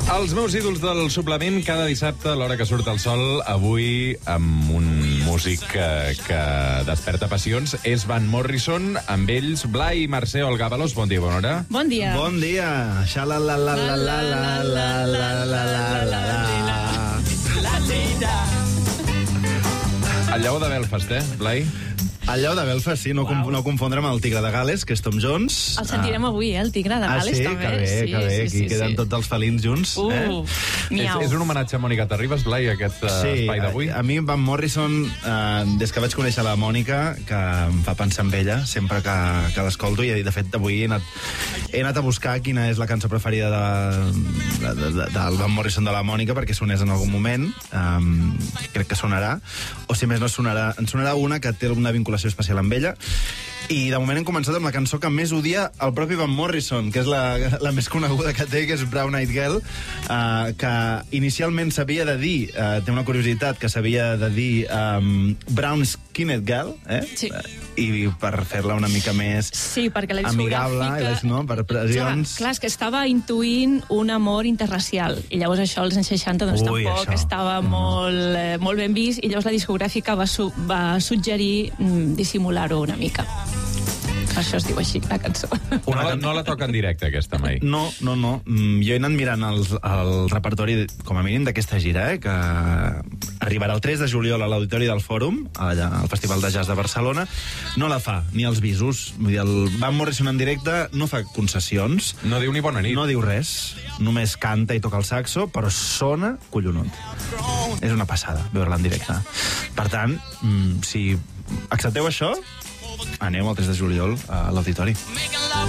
Els meus ídols del suplement cada dissabte a l'hora que surt el sol, avui amb un músic que desperta passions, és Van Morrison, amb ells Blai i Mercè Olgávalos. Bon dia, bona hora. Bon dia. Bon dia. El lleó de Belfast, Blai? El lleó de Belfast, sí, no confondre amb el tigre de Gales, que és Tom Jones. El sentirem avui, el tigre de Gales, sí? també. Que bé, aquí queden tots els felins junts. Miau. És un homenatge a Mònica Terribas, Blai, aquest espai d'avui? A mi Van Morrison, des que vaig conèixer la Mònica, que em fa pensar en ella, sempre que l'escolto, i de fet avui he anat a buscar quina és la cançó preferida del Van Morrison de la Mònica, perquè sonés en algun moment, crec que sonarà, o si més no sonarà, en sonarà una que té una vinculació especial amb ella, i de moment hem començat amb la cançó que més odia el propi Van Morrison, que és la més coneguda que té, que és Brown Eyed Girl, que inicialment s'havia de dir, té una curiositat, que s'havia de dir Brown Skinned Girl, Sí. I per fer-la una mica més perquè la amigable, no? Per pressions... Clar, és que estava intuint un amor interracial, i llavors això als anys 60 doncs, tampoc això. estava molt ben vist, i llavors la discogràfica va suggerir dissimular-ho una mica. Això es diu així, la cançó. No la toca en directe, aquesta, mai. No. Jo he anat mirant el repertori, com a mínim, d'aquesta gira, que arribarà el 3 de juliol a l'Auditori del Fòrum, allà al Festival de Jazz de Barcelona. No la fa, ni els bisos. Vull dir, el Van Morrison en directe no fa concessions. No diu ni bona nit. No diu res. Només canta i toca el saxo, però sona collonut. És una passada, veure-la en directe. Per tant, si accepteu això, aneu el 3 de juliol a l'Auditori.